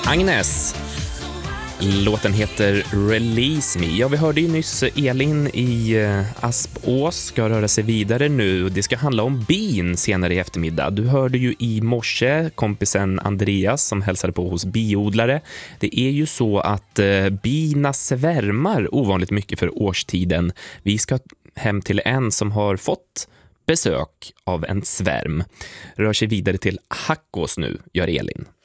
Agnes. Låten heter Release Me. Ja, vi hörde ju nyss Elin i Aspås ska röra sig vidare nu. Det ska handla om bin senare i eftermiddag. Du hörde ju i morse kompisen Andreas som hälsade på hos biodlare. Det är ju så att bina svärmar ovanligt mycket för årstiden. Vi ska hem till en som har fått besök av en svärm. Rör sig vidare till Hackås nu, gör Elin.